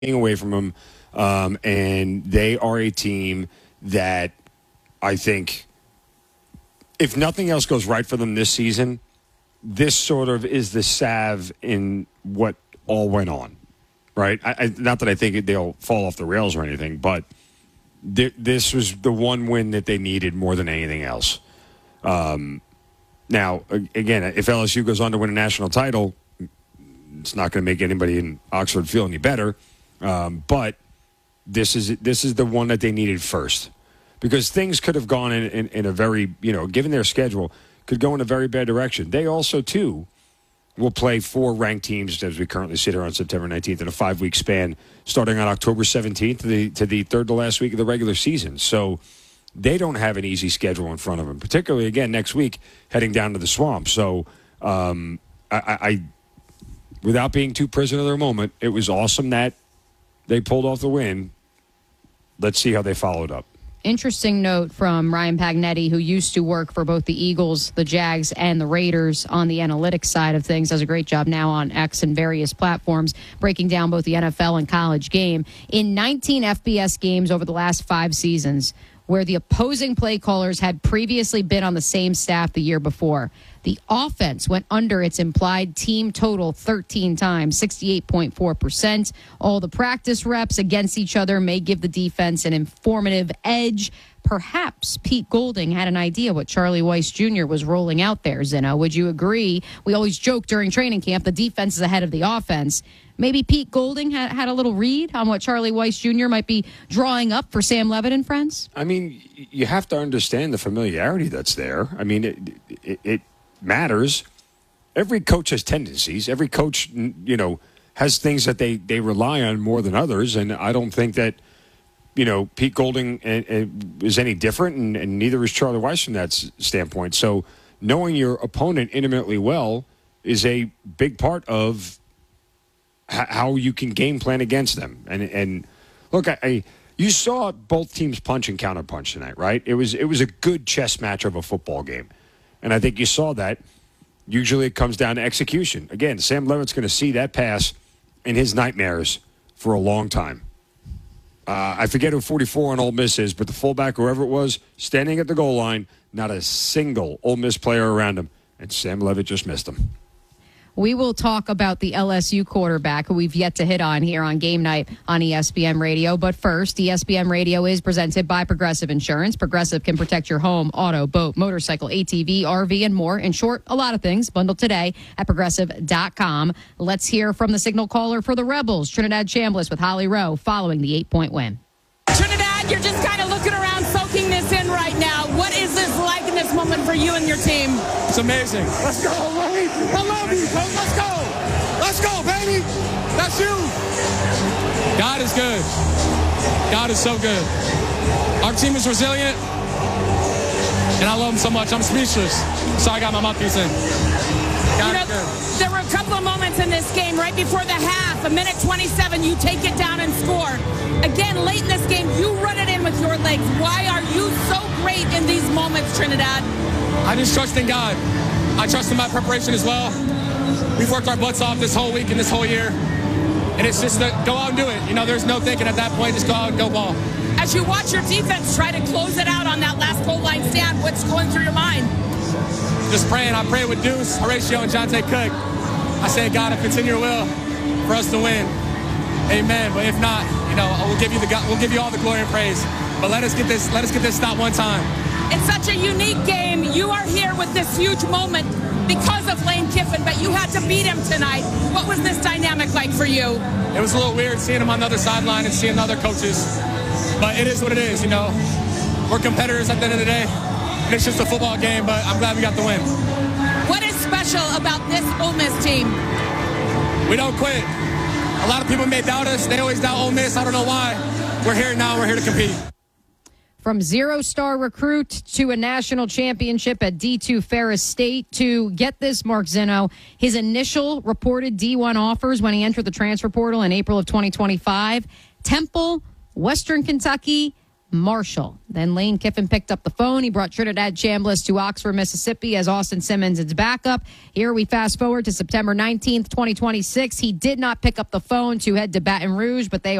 away from them, and they are a team that I think, if nothing else goes right for them this season, this sort of is the salve in what all went on, right? Not that I think they'll fall off the rails or anything, but this was the one win that they needed more than anything else. Now, again, if LSU goes on to win a national title, it's not going to make anybody in Oxford feel any better. But this is the one that they needed first, because things could have gone in a very, given their schedule, could go in a very bad direction. They also, too, will play 4 ranked teams as we currently sit here on September 19th in a 5-week span, starting on October 17th to the third to last week of the regular season. So they don't have an easy schedule in front of them, particularly, again, next week, heading down to the Swamp. So I without being too prisoner of their moment, it was awesome that they pulled off the win. Let's see how they followed up. Interesting note from Ryan Pagnetti, who used to work for both the Eagles, the Jags, and the Raiders on the analytics side of things. Does a great job now on X and various platforms, breaking down both the NFL and college game. In 19 FBS games over the last 5 seasons, where the opposing play callers had previously been on the same staff the year before, the offense went under its implied team total 13 times, 68.4%. All the practice reps against each other may give the defense an informative edge. Perhaps Pete Golding had an idea what Charlie Weiss Jr. was rolling out there, Zeno. Would you agree? We always joke during training camp, the defense is ahead of the offense. Maybe Pete Golding had a little read on what Charlie Weiss Jr. might be drawing up for Sam Levitt and friends? I mean, you have to understand the familiarity that's there. I mean, it matters. Every coach has tendencies. Every coach, has things that they rely on more than others, and I don't think that, Pete Golding is any different, and neither is Charlie Weiss from that standpoint. So knowing your opponent intimately well is a big part of how you can game plan against them. And look, you saw both teams punch and counterpunch tonight, right? It was a good chess match of a football game. And I think you saw that. Usually it comes down to execution. Again, Sam Levitt's going to see that pass in his nightmares for a long time. I forget who 44 on Ole Miss is, but the fullback, whoever it was, standing at the goal line, not a single Ole Miss player around him, and Sam Levitt just missed him. We will talk about the LSU quarterback who we've yet to hit on here on Game Night on ESPN Radio. But first, ESPN Radio is presented by Progressive Insurance. Progressive can protect your home, auto, boat, motorcycle, ATV, RV, and more. In short, a lot of things. Bundled today at Progressive.com. Let's hear from the signal caller for the Rebels, Trinidad Chambliss with Holly Rowe, following the 8-point win. Trinidad, you're just kind of looking around, soaking this in right now. What is this like in this moment for you and your team? It's amazing. Let's go, Wade. I love you, coach. Let's go. Let's go, baby. That's you. God is good. God is so good. Our team is resilient, and I love him so much. I'm speechless. Sorry I got my mouthpiece in. God is good. There were a couple of moments in this game right before the half, a minute 27, you take it down and score. Again, late in this game, you run it in with your legs. Why are you so great in these moments, Trinidad? I just trust in God. I trust in my preparation as well. We've worked our butts off this whole week and this whole year. And it's just that go out and do it. There's no thinking at that point. Just go out and go ball. As you watch your defense try to close it out on that last goal line stand, what's going through your mind? Just praying. I pray with Deuce, Horatio, and Jonte Cook. I say, God, if it's in your will for us to win, amen. But if not, we'll give you all the glory and praise. But let us get this stop one time. It's such a unique game. You are here with this huge moment because of Lane Kiffin, but you had to beat him tonight. What was this dynamic like for you? It was a little weird seeing him on the other sideline and seeing the other coaches. But it is what it is, We're competitors at the end of the day. And it's just a football game, but I'm glad we got the win. What is special about this Ole Miss team? We don't quit. A lot of people may doubt us. They always doubt Ole Miss. I don't know why. We're here now. We're here to compete. From zero-star recruit to a national championship at D2 Ferris State to, get this, Mark Zeno, his initial reported D1 offers when he entered the transfer portal in April of 2025, Temple, Western Kentucky, Marshall. Then Lane Kiffin picked up the phone. He brought Trinidad Chambliss to Oxford, Mississippi as Austin Simmons is backup. Here we fast forward to September 19th, 2026. He did not pick up the phone to head to Baton Rouge, but they